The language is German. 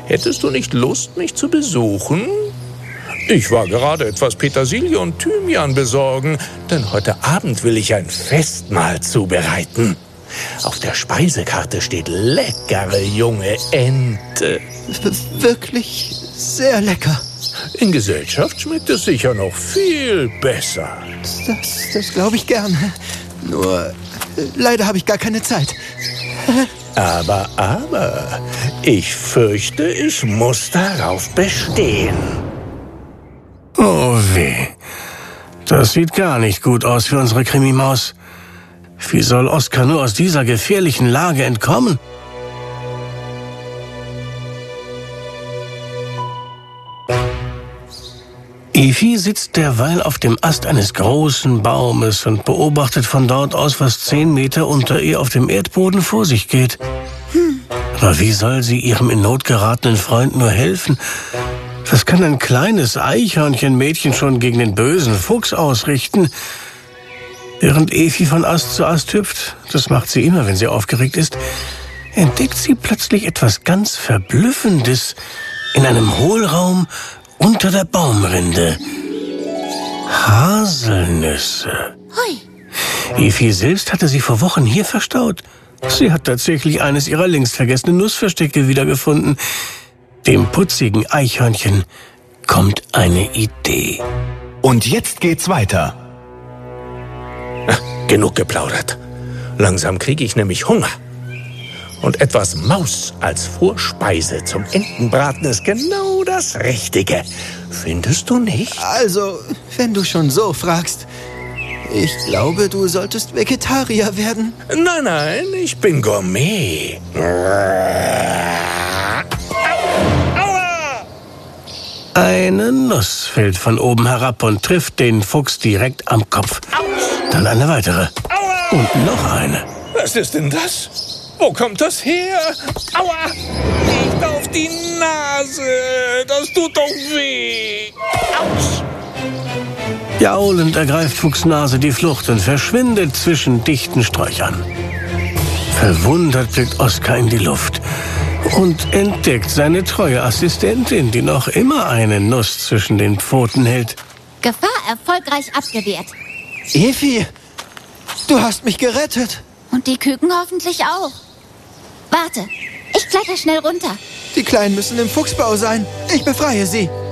Hättest du nicht Lust, mich zu besuchen? Ich war gerade etwas Petersilie und Thymian besorgen, denn heute Abend will ich ein Festmahl zubereiten. Auf der Speisekarte steht leckere junge Ente. Wirklich sehr lecker. In Gesellschaft schmeckt es sicher noch viel besser. Das glaube ich gern. Nur, leider habe ich gar keine Zeit. Aber, ich fürchte, ich muss darauf bestehen. Oh weh, das sieht gar nicht gut aus für unsere Krimimaus. Wie soll Oskar nur aus dieser gefährlichen Lage entkommen? Efi sitzt derweil auf dem Ast eines großen Baumes und beobachtet von dort aus, was 10 Meter unter ihr auf dem Erdboden vor sich geht. Aber wie soll sie ihrem in Not geratenen Freund nur helfen? Was kann ein kleines Eichhörnchenmädchen schon gegen den bösen Fuchs ausrichten? Während Efi von Ast zu Ast hüpft, das macht sie immer, wenn sie aufgeregt ist, entdeckt sie plötzlich etwas ganz Verblüffendes in einem Hohlraum unter der Baumrinde. Haselnüsse. Hui. Efi selbst hatte sie vor Wochen hier verstaut. Sie hat tatsächlich eines ihrer längst vergessenen Nussverstecke wiedergefunden. Dem putzigen Eichhörnchen kommt eine Idee. Und jetzt geht's weiter. Genug geplaudert. Langsam kriege ich nämlich Hunger. Und etwas Maus als Vorspeise zum Entenbraten ist genau das Richtige. Findest du nicht? Also, wenn du schon so fragst. Ich glaube, du solltest Vegetarier werden. Nein, ich bin Gourmet. Eine Nuss fällt von oben herab und trifft den Fuchs direkt am Kopf. Dann eine weitere. Und noch eine. Was ist denn das? Wo kommt das her? Aua! Nicht auf die Nase! Das tut doch weh! Autsch! Jaulend ergreift Fuchsnase die Flucht und verschwindet zwischen dichten Sträuchern. Verwundert blickt Oskar in die Luft und entdeckt seine treue Assistentin, die noch immer eine Nuss zwischen den Pfoten hält. Gefahr erfolgreich abgewehrt. Efi, du hast mich gerettet. Und die Küken hoffentlich auch. Warte, ich kletter schnell runter. Die Kleinen müssen im Fuchsbau sein. Ich befreie sie.